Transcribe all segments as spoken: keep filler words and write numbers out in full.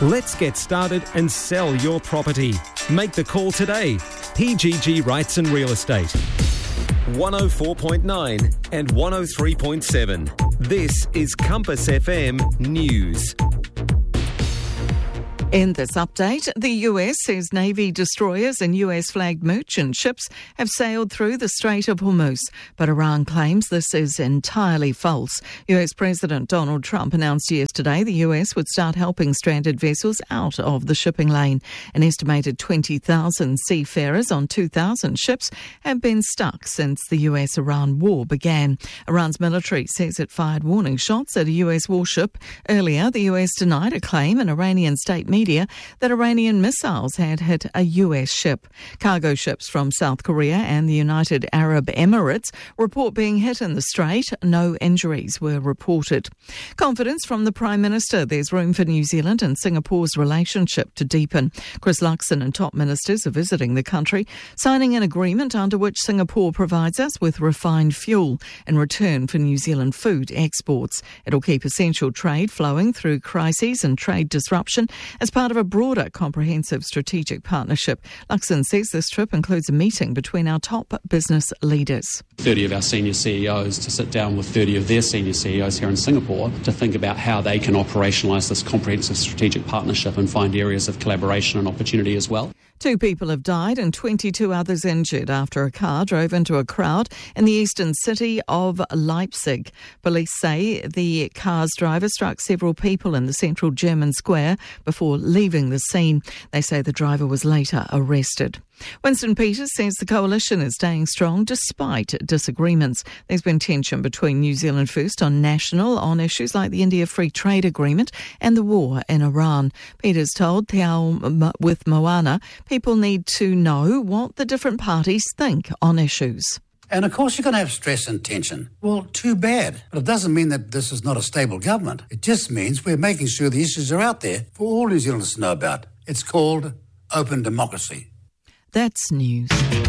Let's get started and sell your property. Make the call today. P G G Rights and Real Estate. one oh four point nine and one oh three point seven. This is Compass F M News. In this update, the U S says Navy destroyers and U S-flagged merchant ships have sailed through the Strait of Hormuz, but Iran claims this is entirely false. U S President Donald Trump announced yesterday the U S would start helping stranded vessels out of the shipping lane. An estimated twenty thousand seafarers on two thousand ships have been stuck since the U S-Iran war began. Iran's military says it fired warning shots at a U S warship. Earlier, the U S denied a claim in Iranian state media that Iranian missiles had hit a U S ship. Cargo ships from South Korea and the United Arab Emirates report being hit in the strait. No injuries were reported. Confidence from the Prime Minister. There's room for New Zealand and Singapore's relationship to deepen. Chris Luxon and top ministers are visiting the country, signing an agreement under which Singapore provides us with refined fuel in return for New Zealand food exports. It'll keep essential trade flowing through crises and trade disruption as part of a broader comprehensive strategic partnership. Luxon says this trip includes a meeting between our top business leaders. thirty of our senior C E Os to sit down with thirty of their senior C E Os here in Singapore to think about how they can operationalise this comprehensive strategic partnership and find areas of collaboration and opportunity as well. Two people have died and twenty-two others injured after a car drove into a crowd in the eastern city of Leipzig. Police say the car's driver struck several people in the central German square before leaving the scene. They say the driver was later arrested. Winston Peters says the coalition is staying strong despite disagreements. There's been tension between New Zealand First on national on issues like the India Free Trade Agreement and the war in Iran. Peters told Te Ao with Moana, people need to know what the different parties think on issues. And of course you're going to have stress and tension. Well, too bad. But it doesn't mean that this is not a stable government. It just means we're making sure the issues are out there for all New Zealanders to know about. It's called open democracy. That's news.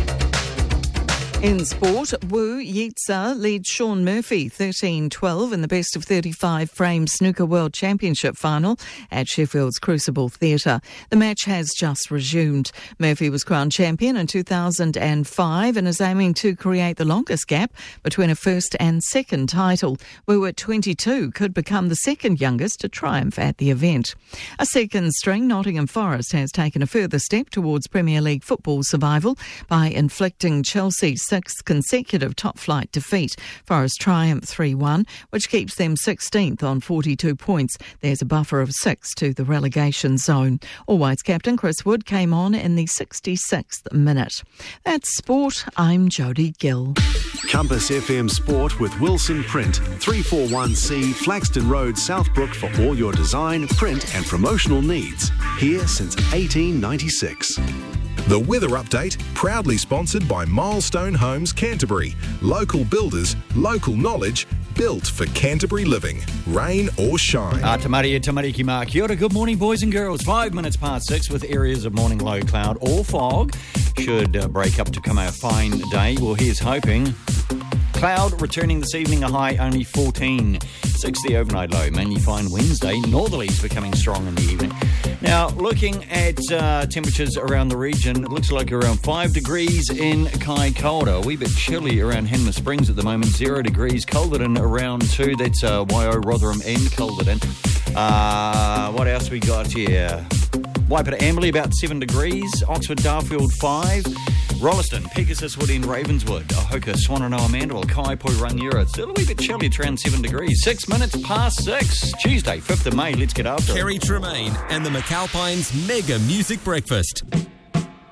In sport, Wu Yitsa leads Shaun Murphy thirteen twelve in the best of thirty-five frame snooker world championship final at Sheffield's Crucible Theatre. The match has just resumed. Murphy was crowned champion in two thousand five and is aiming to create the longest gap between a first and second title. Wu at twenty-two could become the second youngest to triumph at the event. A second string Nottingham Forest has taken a further step towards Premier League football survival by inflicting Chelsea's sixth consecutive top-flight defeat. Forest triumph three one, which keeps them sixteenth on forty-two points. There's a buffer of six to the relegation zone. All Whites captain Chris Wood came on in the sixty-sixth minute. That's sport. I'm Jodie Gill. Compass F M Sport with Wilson Print, three forty-one C Flaxton Road, Southbrook for all your design, print and promotional needs. Here since eighteen ninety-six. The weather update, proudly sponsored by Milestone Homes Canterbury. Local builders, local knowledge, built for Canterbury living. Rain or shine. Uh, Tamaria Tamariki Mark. Kia ora. Good morning, boys and girls. Five minutes past six with areas of morning low cloud or fog. Should uh, break up to come a fine day. Well, here's hoping. Cloud returning this evening, a high only fourteen. six the overnight low, mainly fine Wednesday. Northerlies becoming strong in the evening. Now, looking at uh, temperatures around the region, it looks like around five degrees in Kaikoura. A wee bit chilly around Henma Springs at the moment. Zero degrees. Calderton around two. That's uh, Waio, Rotherham and Calderton. Uh, what else we got here? Waipara Amberley about seven degrees. Oxford Darfield five. Rolleston, Pegasus Wood End, Ravenswood, Ahoka, Swannanoa, Mandeville, Kaipoi, Rangiora. Still a wee bit chilly, it's around seven degrees. Six minutes past six. Tuesday, fifth of May. Let's get after it. Kerry Tremaine and the McAlpines Mega Music Breakfast.